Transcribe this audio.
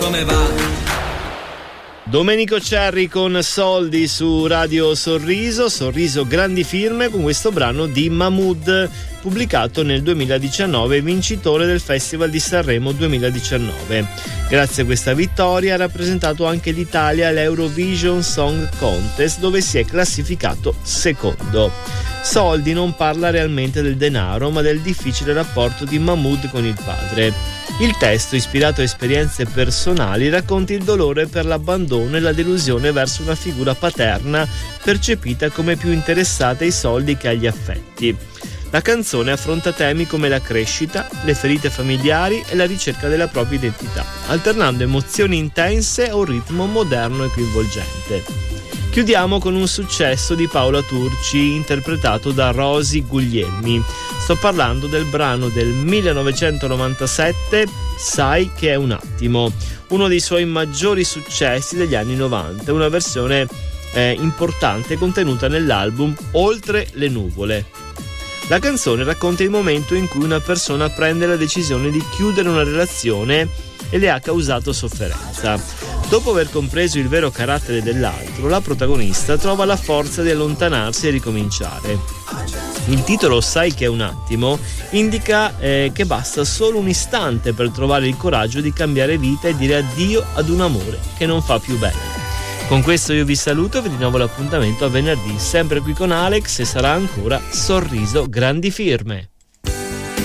Come va? Domenico Cerri con Soldi su Radio Sorriso grandi firme, con questo brano di Mahmood, pubblicato nel 2019, vincitore del Festival di Sanremo 2019. Grazie a questa vittoria ha rappresentato anche l'Italia all'Eurovision Song Contest, dove si è classificato secondo. Soldi non parla realmente del denaro, ma del difficile rapporto di Mahmood con il padre. Il testo, ispirato a esperienze personali, racconta il dolore per l'abbandono e la delusione verso una figura paterna percepita come più interessata ai soldi che agli affetti. La canzone affronta temi come la crescita, le ferite familiari e la ricerca della propria identità, alternando emozioni intense a un ritmo moderno e coinvolgente. Chiudiamo con un successo di Paola Turci, interpretato da Rosy Guglielmi. Sto parlando del brano del 1997, Sai che è un attimo, uno dei suoi maggiori successi degli anni 90, una versione importante contenuta nell'album Oltre le nuvole. La canzone racconta il momento in cui una persona prende la decisione di chiudere una relazione e le ha causato sofferenza. Dopo aver compreso il vero carattere dell'altro, la protagonista trova la forza di allontanarsi e ricominciare. Il titolo Sai che è un attimo indica che basta solo un istante per trovare il coraggio di cambiare vita e dire addio ad un amore che non fa più bene. Con questo io vi saluto e vi rinnovo l'appuntamento a venerdì, sempre qui con Alex, e sarà ancora Sorriso grandi firme.